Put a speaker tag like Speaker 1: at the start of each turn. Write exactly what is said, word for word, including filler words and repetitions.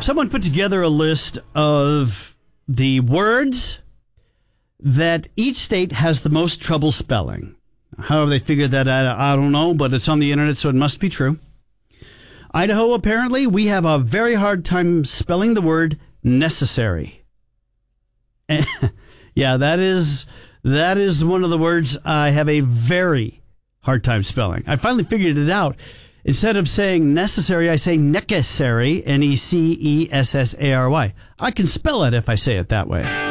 Speaker 1: Someone put together a list of the words that each state has the most trouble spelling. How they figured that out, I don't know, but it's on the internet, so it must be true. Idaho, apparently, we have a very hard time spelling the word necessary. Yeah, that is that is one of the words I have a very hard time spelling. I finally figured it out. Instead of saying necessary, I say necessary, N E C E S S A R Y. I can spell it if I say it that way.